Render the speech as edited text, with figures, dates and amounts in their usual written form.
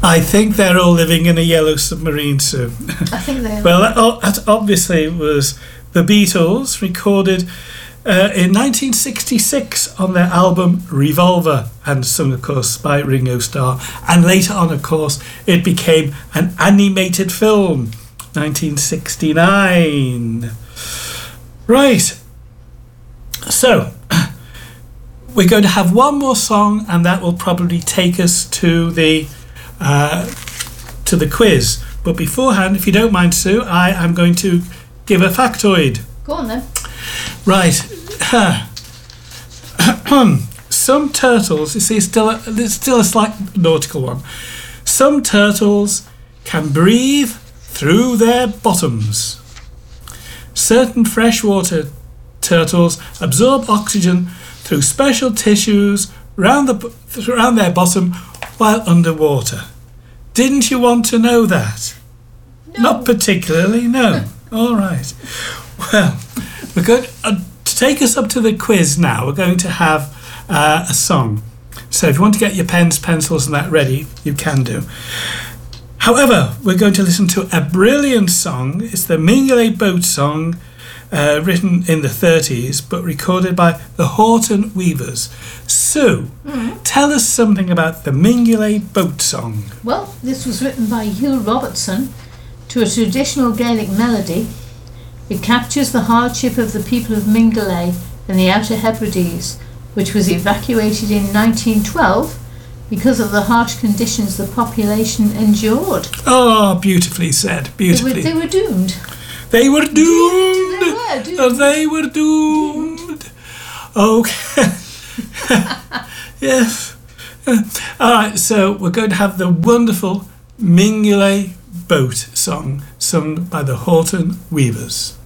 I think they're all living in a yellow submarine, Sue. I think they are. Well, that obviously was the Beatles, recorded in 1966 on their album Revolver, and sung, of course, by Ringo Starr. And later on, of course, it became an animated film, 1969. Right. So, we're going to have one more song, and that will probably take us to the quiz. But beforehand, if you don't mind, Sue, I am going to give a factoid. Go on then. Right. Some turtles, you see, it's still a slight nautical one. Some turtles can breathe through their bottoms. Certain freshwater turtles absorb oxygen through special tissues around their bottom while underwater. Didn't you want to know that? No. Not particularly, no. All right. Well, we're going to take us up to the quiz now. We're going to have a song. So if you want to get your pens, pencils and that ready, you can do. However, we're going to listen to a brilliant song. It's the Mingulay Boat Song, written in the 30s, but recorded by the Horton Weavers. Sue, tell us something about the Mingulay Boat Song. Well, this was written by Hugh Robertson to a traditional Gaelic melody. It captures the hardship of the people of Mingulay in the Outer Hebrides, which was evacuated in 1912 because of the harsh conditions the population endured. Oh, beautifully said, beautifully. They were doomed. They were doomed. They were doomed. Oh, they were doomed. Okay. Yes. All right, so we're going to have the wonderful Mingulay Boat Song sung by the Horton Weavers.